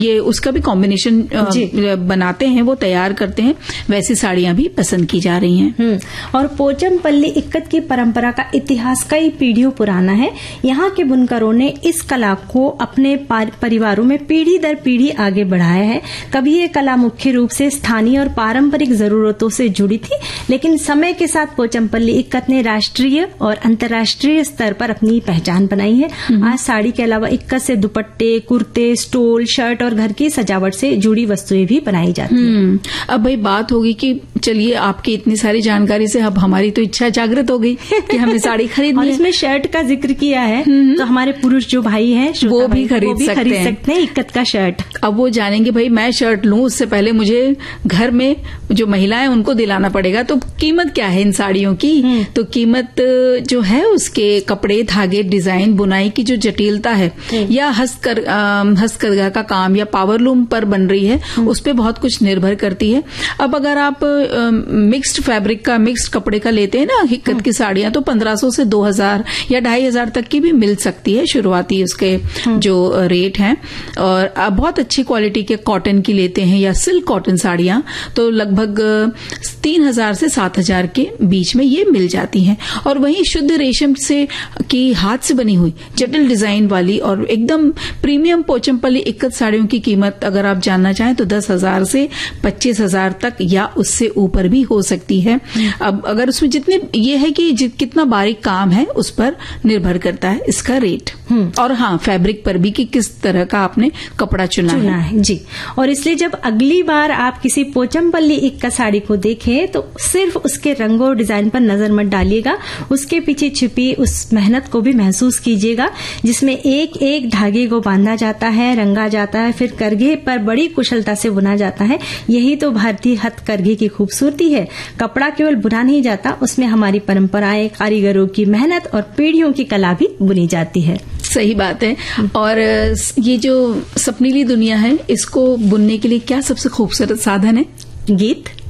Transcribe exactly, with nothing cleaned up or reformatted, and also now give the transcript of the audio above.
ये उसका भी कॉम्बिनेशन बनाते हैं, वो तैयार करते हैं, वैसी साड़ियां भी पसंद की जा रही हैं। और पोचमपल्ली इक्कत की परंपरा का इतिहास कई पीढ़ियों पुराना है। यहाँ के बुनकरों ने इस कला को अपने परिवारों में पीढ़ी दर पीढ़ी आगे बढ़ाया है। कभी ये कला मुख्य रूप से स्थानीय और पारंपरिक जरूरतों से जुड़ी थी, लेकिन समय के साथ पोचमपल्ली इक्कत ने राष्ट्रीय और अंतर्राष्ट्रीय स्तर पर अपनी पहचान बनाई है। आज साड़ी के अलावा इक्कत से दुपट्टे, कुर्ते, स्टोल, शर्ट और घर की सजावट से जुड़ी वस्तुएं भी बनाई जाती हैं। अब भाई बात होगी कि चलिए आपकी इतनी सारी जानकारी से अब हमारी तो इच्छा जागृत हो गई कि हमें साड़ी खरीदनी और है। इसमें शर्ट का जिक्र किया है, तो हमारे पुरुष जो भाई हैं वो भी खरीद वो भी सकते, खरीद सकते हैं इक्कत का शर्ट। अब वो जानेंगे भाई मैं शर्ट लूं, उससे पहले मुझे घर में जो महिलाएं उनको दिलाना पड़ेगा, तो कीमत क्या है इन साड़ियों की? तो कीमत जो है उसके कपड़े, धागे, डिजाइन, बुनाई की जो जटिलता है या हस्तकर हस्तकरघा का काम या पावरलूम पर बन रही है, उस पे बहुत कुछ निर्भर करती है। अब अगर आप मिक्स्ड फैब्रिक का, मिक्स्ड कपड़े का लेते हैं ना इक्कत की साड़ियां, तो पंद्रह सौ से दो हजार या ढाई हजार तक की भी मिल सकती है, शुरुआती उसके जो रेट हैं। और आप बहुत अच्छी क्वालिटी के कॉटन की लेते हैं या सिल्क कॉटन साड़ियां, तो लगभग तीन हजार से सात हजार के बीच में ये मिल जाती हैं। और वहीं शुद्ध रेशम से की हाथ से बनी हुई जटिल डिजाइन वाली और एकदम प्रीमियम पोचमपल्ली इक्कत साड़ियों की कीमत अगर आप जानना चाहें तो दस हजार से पच्चीस हजार तक या उससे ऊपर भी हो सकती है। अब अगर उसमें जितने ये है कि जित कितना बारीक काम है उस पर निर्भर करता है इसका रेट, और हाँ फैब्रिक पर भी कि किस तरह का आपने कपड़ा चुना, चुना है।, है जी। और इसलिए जब अगली बार आप किसी पोचमपल्ली इक्कत साड़ी को देखें तो सिर्फ उसके रंगों और डिजाइन पर नजर मत डालिएगा, उसके पीछे छिपी उस मेहनत को भी महसूस कीजिएगा, जिसमें एक एक धागे को बांधा जाता है, रंगा जाता है, फिर करघे पर बड़ी कुशलता से बुना जाता है। यही तो भारतीय हथकरघे की खूबसूरती है। कपड़ा केवल बुना नहीं जाता, उसमें हमारी परंपराएं, कारीगरों की मेहनत और पीढ़ियों की कला भी बुनी जाती है। सही बात है। और ये जो सपनीली दुनिया है, इसको बुनने के लिए क्या सबसे खूबसूरत साधन है? गीत।